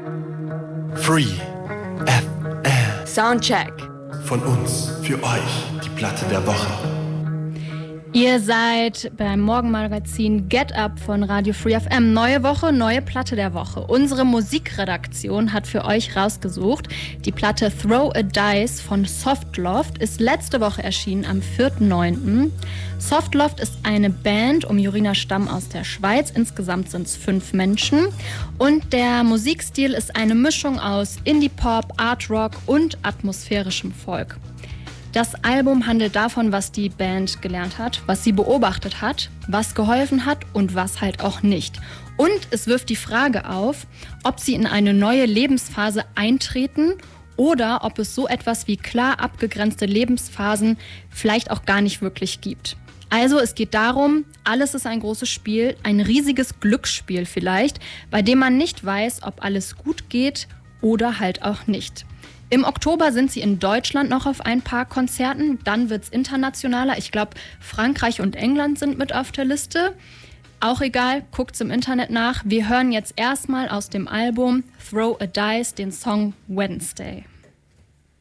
Free FM. Soundcheck. Von uns, für euch, die Platte der Woche. Ihr seid beim Morgenmagazin Get Up von Radio Free FM. Neue Woche, neue Platte der Woche. Unsere Musikredaktion hat für euch rausgesucht. Die Platte Throw a Dice von Softloft ist letzte Woche erschienen, am 4.9. Softloft ist eine Band um Jorina Stamm aus der Schweiz. Insgesamt sind es 5 Menschen. Und der Musikstil ist eine Mischung aus Indie-Pop, Art-Rock und atmosphärischem Folk. Das Album handelt davon, was die Band gelernt hat, was sie beobachtet hat, was geholfen hat und was halt auch nicht. Und es wirft die Frage auf, ob sie in eine neue Lebensphase eintreten oder ob es so etwas wie klar abgegrenzte Lebensphasen vielleicht auch gar nicht wirklich gibt. Also es geht darum, alles ist ein großes Spiel, ein riesiges Glücksspiel vielleicht, bei dem man nicht weiß, ob alles gut geht oder halt auch nicht. Im Oktober sind sie in Deutschland noch auf ein paar Konzerten, dann wird's internationaler. Ich glaube, Frankreich und England sind mit auf der Liste. Auch egal, guckt's im Internet nach. Wir hören jetzt erstmal aus dem Album Throw a Dice den Song Wednesday.